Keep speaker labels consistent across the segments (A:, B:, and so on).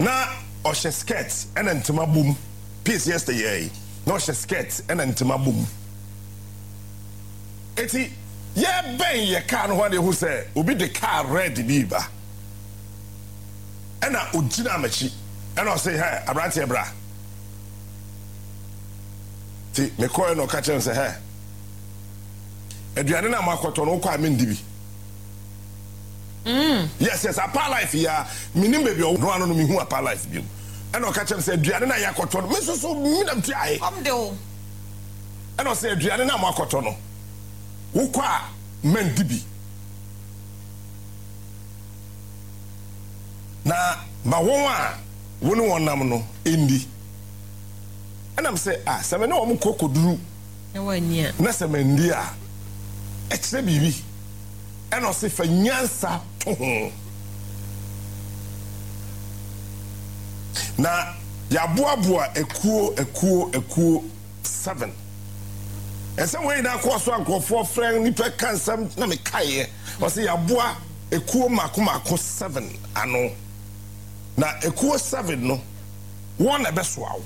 A: na ɔhyɛ skirt ɛna ntoma bom piece yesterday na ɔhyɛ skirt ɛna ntoma bom eti ye ben ye car no ho de hu sɛ obi de car red bi ba ɛna ogina amachi ɛna ɔsɛ ha abrante bra ti me kɔ no ka kyerɛ sɛ ha aduane na makoto no kɔ amendi bi yes apa life ya minim baby no ano no mi hu apa life bi ɛna ɔka kyerɛ sɛ aduane na yakoto no me so mi nam ti aye de o ɛna ɔsɛ aduane na makoto no wokɔ a mendi bi na ma wɔn a wɔn wɔnam no endi ɛnam sɛ sɛ me na wɔn kokoduru na sɛ me ndi a ɛkyerɛ biribi ɛna ɔsɛ fa nyansa to ho na yaboaboa ekuo 7 ɛsɛ wɔn na akɔ so ankɔfoɔ frɛn nipa kansam na me kaeɛ ɔsɛ yaboa ekuo mako 7 ano na ekuo 7 no wɔn na bɛsoawo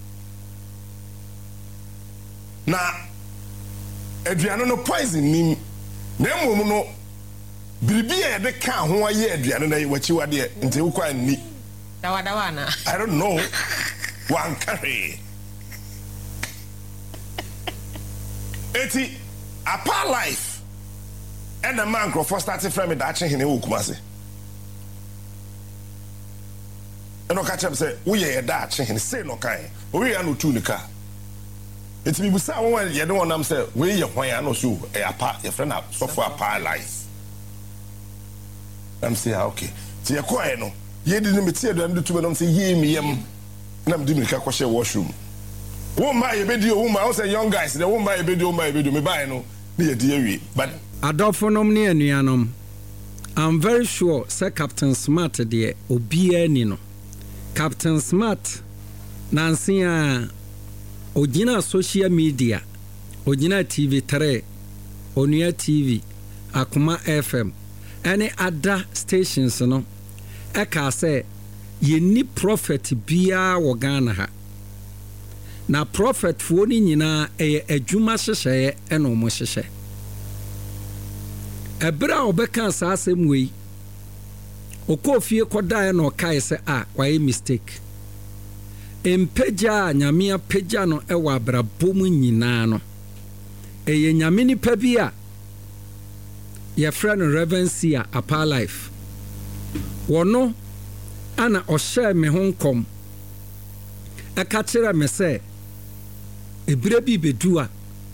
A: na aduane no poison nim na mmom no biribi a yɛde ka ho ayɛ aduane na wachiwade nti wokɔ anni
B: dawa na
A: I don't know one carry eti apa life and the man Crawford started from me that hene wo kumase eno ka chem say wo ye da hene say no kan o we ya no tu nika eti bi busa won ye de wonam say we ye hwan ya no so e apa ye friend so for apa life am say okay ti ye ko e no ye di ni meti edo am tu be no say ye mi yam na mdi mirika ko hye washroom woman ye be di o woman say young guys the woman ye be di me buy no na ye di awie but
C: adolfonom ne anuanom I'm very sure say Captain Smart de obia ni no Captain Smart nansi a ogina social media ogina TV3 onua TV akoma FM any other stations no eka say ye ni prophet bia wo Ghana ha na prophet fo ni nyina adwuma hyehye eno mo hyehye ebra obeka asasem wei okofie kodae no kai se why mistake empeja nyamia peja no ewa abrabom nyina no eye nyame ni pa bia ye friend Reverencia apa life wono ana ohye me honkom aka kire me se ebire bi bedua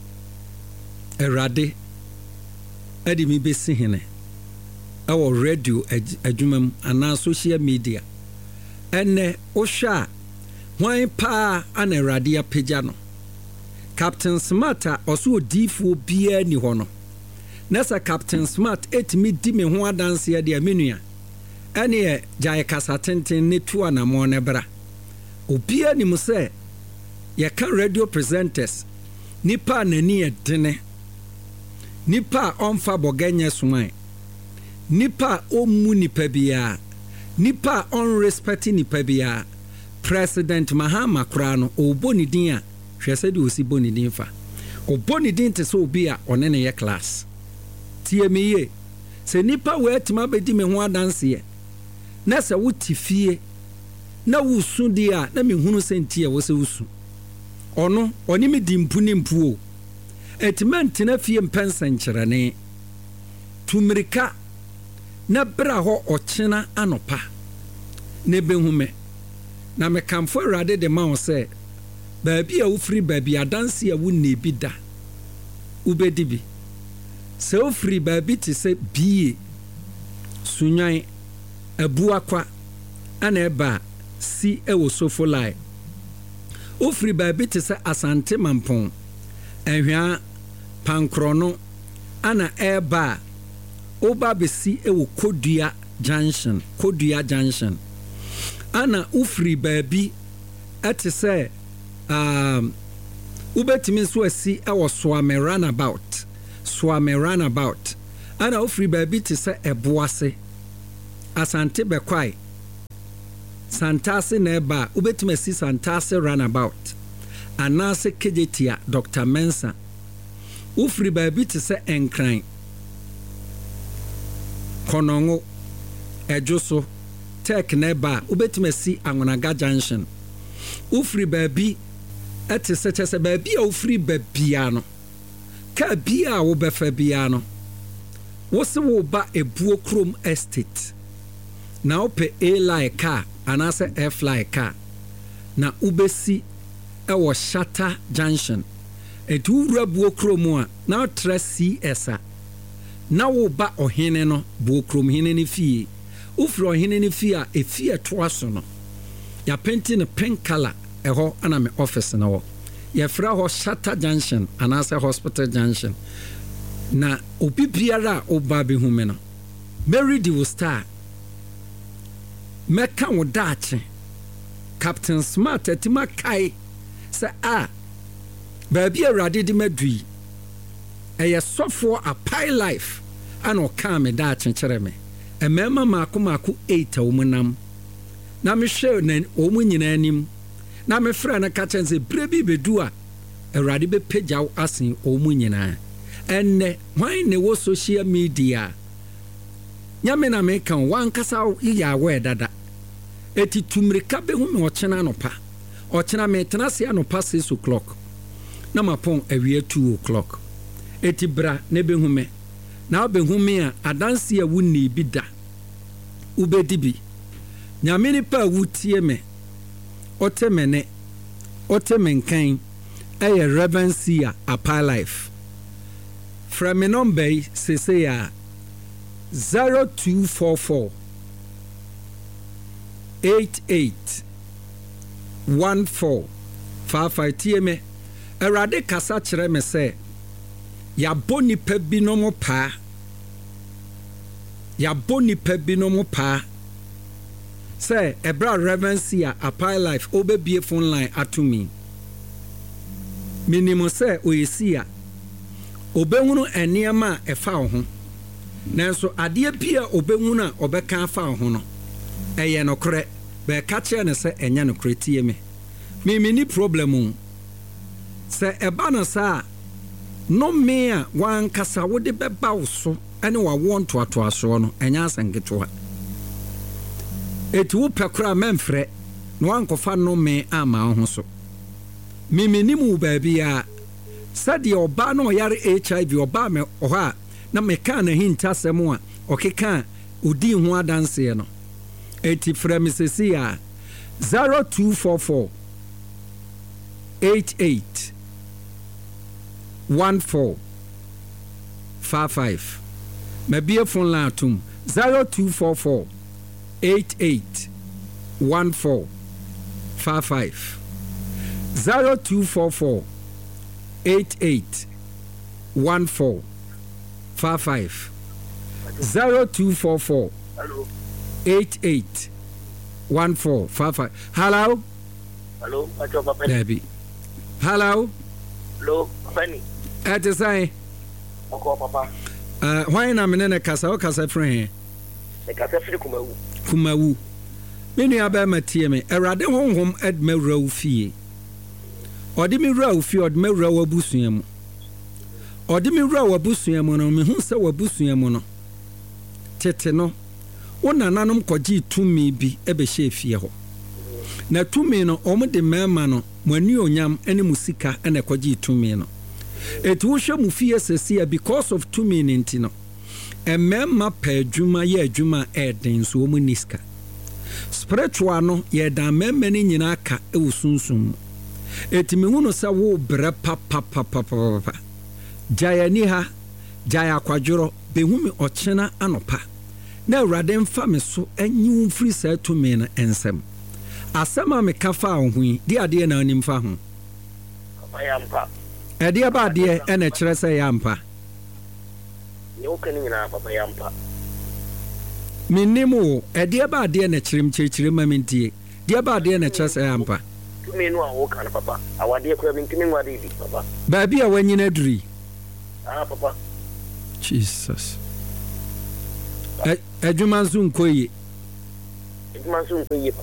C: erade edi mi besi hene awo radio adwumam ana social media ene ohwa hwan pa ana erade apagya no Captain Smart oso odifo bia ni ho no nesa Captain Smart etimi di me ho adanse ya de amenua ene jaye kasa tenten ne tuwa na mo ne bra obia ni mu se ye ka radio presenters nipa nani edene nipa onfa boganye suman nipa omu nipa bia nipa unrespect nipa bia President Mahama Kurano oboni din a hwese de osi boni din fa oboni din te so obi a onene ye class tie miye se nipa wetima bedi me ho adanse na se wutifie na wusu dia na me hunu sentie wo se wusu ono oni me dimpu ni mpu o etimenti na fie mpensenkyerene tumirika na bra ho ochena anopa ne behume na mekamfo rade de ma wo se baabi a wofri baabi adanse a wunne bi da ubedi bi se wofri baabi te se bie sunyan abuakwa ana eba si ewo sofolai wofri baabi te se asante mampon ehwa pankrono ana eba oba besi ewo kodua junction ana ufri baabi ate se ubetimi so asi ewo Swame runabout ana ufri baabi te se eboase asante bekwai Santase na eba wobetuma si Santase runabout anaasɛ kejetia Dr. Mensa wofiri baabi te sɛ Enkran Konongo Ejoso Tek na eba wobetuma si Angonaga Junction wofiri baabi ɛte sɛ kyɛ sɛ baabi a wofiri baabia no ka bia a wobɛfa bia no wose wo ba Ebuo Krom Estate na wopɛ A-line car anaasɛ F-line car na wobɛsi ɛwɔ Shatta Junction etu wura Buo Krom a na wotra CS a na wo ba ɔhene no Buo Krom hene ne fie wofiri ɔhene ne fie a efie toa so no ya penti ne pink color ɛhɔ ana me office na wɔ yɛfrɛ hɔ Shatta Junction anaasɛ Hospital Junction na obi biara a oba behu me no Mary di wo star meka wo daache Captain Smart atima kai sɛ baabi Awurade de madui ɛyɛ sɔfoɔ Apai Life ana ɔka me daache kyerɛ me ɛmɛma maako 8 a wɔmunam na mehwɛ na wɔn nyinaa anim na mefrɛ na ka kyɛn sɛ bre bi bedu a Awurade bɛpagyaw asen wɔn nyinaa ɛnɛ hwan ne wɔ social media nyame na meka wankasa yɛ awɛ dada eti tumrika behu me ɔkyena anopa ɔkyena me tena se anopa 6 o'clock na mapɔn awie 2 o'clock eti bra ne behu me na behu me a adanse a wunni bi da ubedi bi nyame ni pa wutie me ɔte me ne ɔte me nkan ɛyɛ Reverend Apai Life from me number say ya 0244 881455 tie me Awurade kasa kyerɛ me sɛ yabɔ nipa bi no mo paa sɛ ɛbra Reverend Apai Life obebie phone line atumi minimum sɛ oyesi a obehunu enema a ɛfa wo ho nanso adeɛ pia obehunu a ɔbɛka afa wo ho no ɛyɛ nokorɛ bɛka kyerɛ ne sɛ ɛnyɛ nokorɛ tie me ni problem sɛ ɛba no saa no me a wankasa wode bɛba wo so ɛne wawo ntoatoasoɔ no ɛnyɛ asɛnketewa eti wo pɛkora memfrɛ na wankɔfa no me ama wo ho so ni mu baabi a sɛdeɛ ɔba no ɔyare HIV ɔba me ɔhɔ a na meka na hintasɛm a ɔkeka odi ho adanseɛ no eti frɛ me sesi a 0244 88 1455 mabie phone line atum 0244 88 1455 0244 88 1455 0244 88 1455 hello
B: Papa
C: Debbie hello
B: Penny
C: say
B: Papa
C: why na me ne kasa o kasa friend
B: e kasa firi
C: kumawu me nua ba matie me Awurade honhom edma wura fie ɔde me wura fie ɔde me wura wabusua mu ɔde me wura wabusua mu no me hu sɛ wabusua mu no tete no wo nananom kɔgye tumi bi ɛbɛhyɛ fie hɔ na tumi no ɔmo de mɛma no mo ani onyam ene musika ene kɔgye tumi no eti wo hwɛ mu fie sɛsia because of tumi ninti no ɛmɛma pɛ adwuma yɛ adwuma ɛden so ɔmo niska spiritual no yɛ da mɛma ne nyina ka ɛwɔ sunsum eti me hu no sɛ wo brɛ papa jayani ha jaya kwadworo behu me ɔkyena anopa na Awurade mfa me so anyi mfiri sɛ tumi no ensɛm asɛm a meka fa wo ho yi di adeɛ na anim fa ho
B: Papa yampa
C: ɛdeɛ ba adeɛ ɛna kyerɛ sɛ yampa
B: ne wo kan nyina Papa yampa
C: minnim wo ɛdeɛ ba adeɛ na kyerɛm ma mentie deɛ ba adeɛ na kyerɛ sɛ yampa
B: tumi no a wo kan Papa awade kura bintimi ngwade di Papa
C: baabi a wanyina duri
B: Papa
C: Jesus adwuma nso nkoye
B: Papa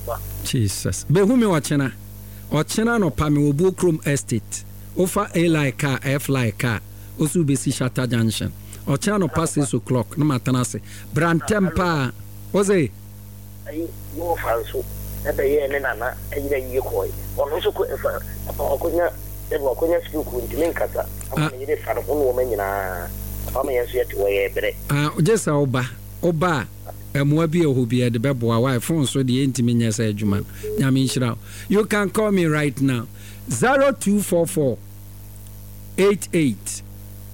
C: Jesus. Behumi ochena no pa me obu Chrome Estate. Ofa A like car, F like car. Osu besi Shatter Junction. Ochena no past 6 o'clock. No matana se. Brantem pa. Oze.
B: Ayi no fanso. Ebe ye ne nana ayi na ye koi. Ono so ko efa. Akonya ebo akonya school ku ntimi nkasa. Ama ye de fa no wo ma nyina. Ama ye so ye to ye bere.
C: Ojesa oba Emwa bi ehobia de beboa why phone so de ntimi nyesa adwuma. Nyame nhyira. You can call me right now. 0244 88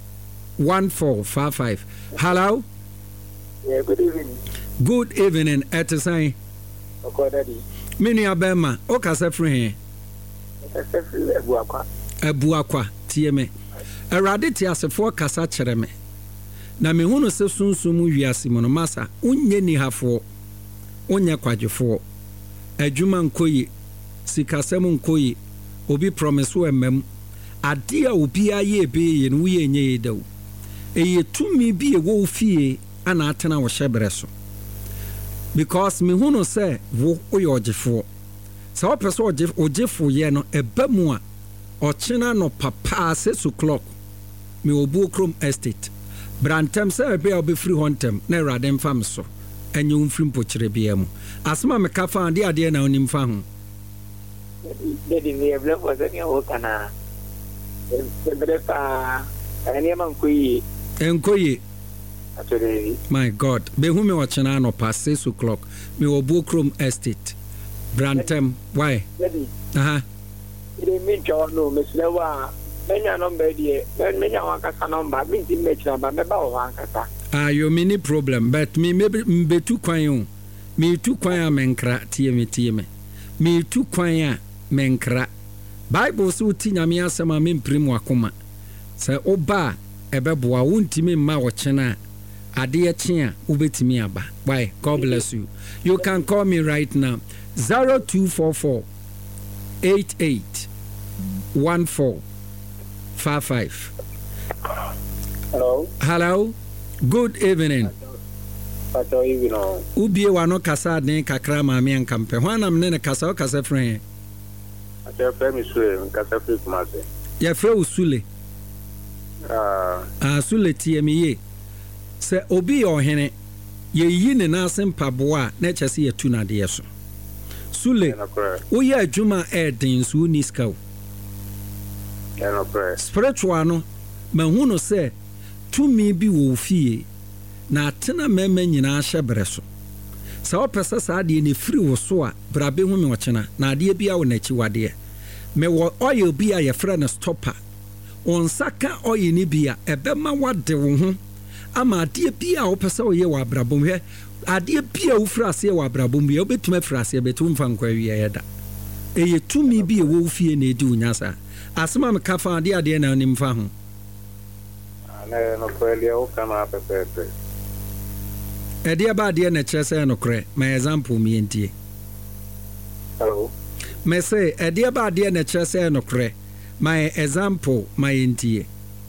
C: 1455. Hello?
B: Yeah, good evening.
C: Good evening, Etesai.
B: Okay, Daddy.
C: Mini abema, o kasa free. Ebuakwa, tieme. Erade ti asefo kasa kyere me. Na me hunu se sunsun wiase mo no masa, unye ni hafo. Onye kwadwefo. Adwuma nkoyi, sikasem nkoyi. Obi promise wo emem. Ade a obi aye be ye no ye nye dawo. Eye tumi bi e wo fie ana atena wo hyebere so. Because me hunu se wo oyojefo. Sa wo pese ojefo ye no eba mu a ochena no papa 6 o'clock. Me obu Chrome Estate. Brantem se ebe obi free hontem na erade mfam so. Enye umfrim pochire bia mu. Asema me kafa ade na onim fa ho.
B: Daddy me ebla for say o kana. Ebrefa ani man koyi.
C: Enkoyi.
B: Atore.
C: My God. Be hu me ochena no past 6 o'clock. Me obu Chrome Estate. Brantem why?
B: Daddy.
C: Ide
B: me jo no me slewa. Menya number die. Menya wakasa number. Me ti match number. Me ba wakasa.
C: You mini problem but me be too kwan. Me too kwan menkra tie me. Me too kwan menkra. Bible so ti nyame asema me mprim wakoma. Se oba ebeboa wontimi ma wo chena ade eche a ubetimi aba. Why? God bless you. You can call me right now. 0244 88 1455. Hello. Good evening. Ubie wano kasa den kakra maami ankampe. Hwanam ne kasa o kasa friend.
B: Ate friend mi sule kasa free kumase.
C: Ya friend usule. Sule tie mi ye. Se obi ohene ye yi ne na asempabo a na kyese ye tu na de so. Sule. Wo ye adwuma den so ni ska wo. Spiritual no mahunu se tumi bi wo fie na atena mema nyina hyebere so sa opesa sa ade ne firi wo so a brabe hu me ochena na ade bia wo na chi wade me wo oil bia ye fra na stopper on saka oil ni bia ebema wade wo ho ama ade bia wo pesa wo ye wa brabom he ade bia wo fra ase wa brabom bia obetuma fra ase betum fa nkwa wi ye da eye tumi bia wo fie na edi unyasa asema me kafa ade na onim fa ho
B: no kweli o kama pepepe
C: ede ba de na kyerese no kre my example me entie
B: hello
C: me say ede ba de na kyerese no kre my example my entie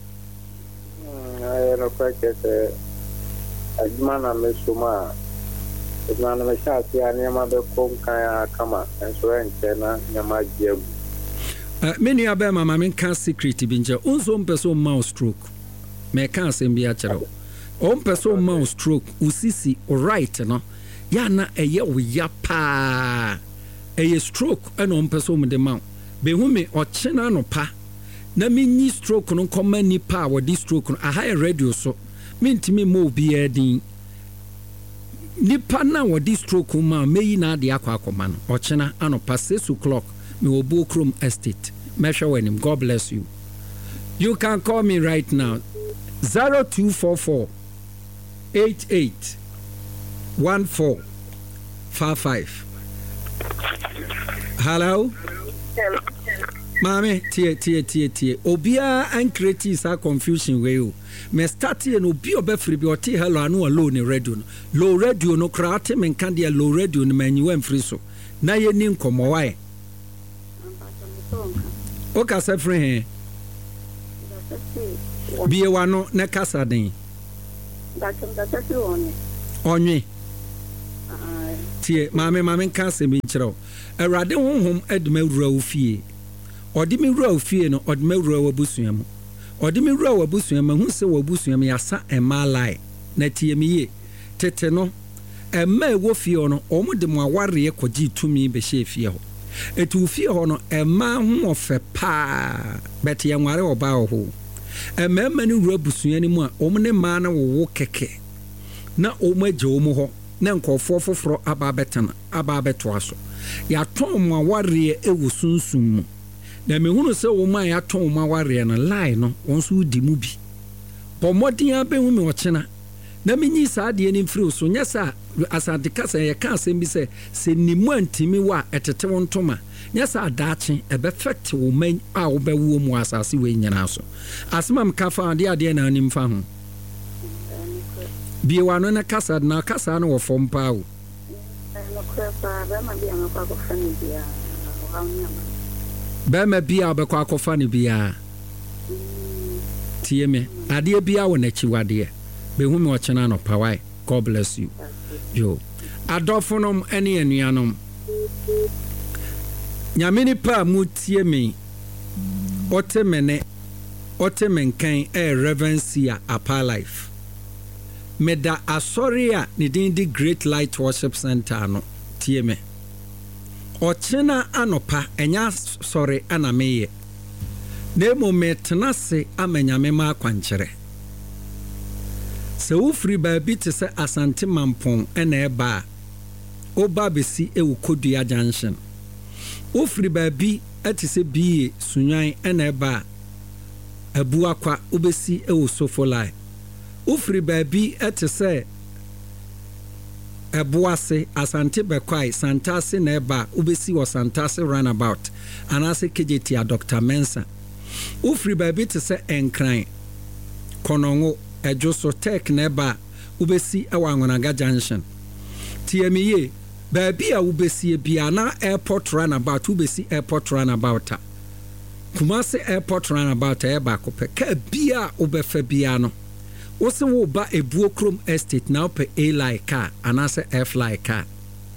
B: no kweke ajmana mesuma na meshati anyama be konka kama insurance na nyama jegu
C: many abe mama men can secret bi nje unso mpeso mouse stroke me can asem bi a kyerɛ o mpeso mouse stroke usisi right no ya na eye wo ya pa eye stroke ɛna mpeso mu de ma be hu me ɔkyena no pa na menyi stroke no kɔma nipa a wɔde stroke no aha radio so mentimi mo bi adin nipa na wɔde stroke ma meyi na ade akɔma no ɔkyena anopa 6 o'clock me obu Chrome Estate measure when him. God bless you. You can call me right now 0244 88 1455. Hello. Mami, tie. Obia and create sa confusion we you. Me start no obi obefri bi oti hello anu alone radio no. Low radio no krate men kan dia low radio no manyi wan free so. Na ye ni nkomo why? O kasa free he. Biye wano na kasa den. Onwe. tie maame nka asɛm nkyerɛ wo awurade honhom adum awura wo fie ɔde me wura wo fie no ɔde me wura wo abusua mu ɔde me wura wo abusua mu hu sɛ wo abusua mu yasa ɛma lai na tie me ye tete no ɛma ɛwɔ fie no ɔmo de mo awareɛ kɔgye tumi bɛhyɛ fie hɔ etu fie hɔ no ɛma ho ɔfɛ paa bɛte yɛnware ɔbaa hɔ ɛmɛɛma ne wura abusua no mu a ɔmo ne maa no wowo kɛkɛ na ɔmo agye ɔmo hɔ na nkɔfoɔ foforɔ aba abɛtoa so yɛatɔn mo awareɛ ɛwɔ sunsum mu na mehunu sɛ wɔn a yɛatɔn mo awareɛ no lie no wɔn nso di mu bi bɔ mmɔden abɛhu me ɔkyena na menyi saa adeɛ no mfiri so nyɛ sɛ asante kasa yɛka asɛm bi sɛ nimu antimi wɔ a ɛtete wo ntoma nyɛ sɛ adaakye ɛbɛfɛkte wo ma a wobɛwuo mu asase wei nyinaa so asɛm a meka fa adeɛ na anim fa ho biewa no na kasa no wɔ fam paa o bɛrima bia wobɛkɔ akɔfa no biaa tie me adeɛ bia wɔ n'akyiwadeɛ bɛhu me ɔkyena no pawai God bless you yo adɔfonom ɛne anuanom nyame nipa a mutie me ɔte me nkan Reverencia Apa Life meda asɔre a ne din di Great Light Worship Center no tie me ɔkyena anɔpa ɛnya sɔre ana meyɛ na emu metena se ama nyame ma akwankyerɛ sɛ wofiri baabi te sɛ Asante Mampɔn ɛna ɛba a oba besi ewu Kodua Junction wofiri baabi ɛte sɛ bie sunwan ɛna ɛba a Abuakwa obesi ewu Sofolai wofiri baabi ɛte sɛ Ɛboase Asante Bekwai Santase na ɛba obesi wɔ Santase roundabout anase kejeti a Dr. Mensa wofiri baabi te sɛ Enkran Konongo Ejo so tek na ɛba obesi ɛwɔ Angonaga Junction tiemiye baabi a wobesi bia na airport roundabout wobesi airport roundabout a Kumasi airport roundabout ɛba kopɛ ka bia obefa bia no wose wo ba Ebuo Krom Estate na ope A-line car anase F-line car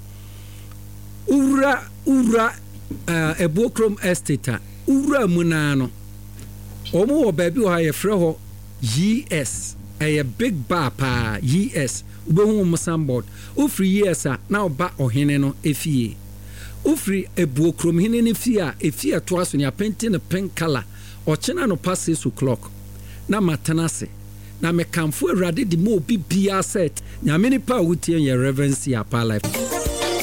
C: ura Ebuo Krom Estate a ura muna no omo wo baabi wo ha ye frɛ hɔ ES a big bar pa ES ubehu mo sandboard ofri ES a na oba ohene no efie ofri Ebuo Krom hene ne fie a efie to aso ne apenti ne pink color ochena no past 6 o'clock na matenase na mekamfo awurade di mo obi bia set nyame nipa a wotie yɛ Reverencia Apa Life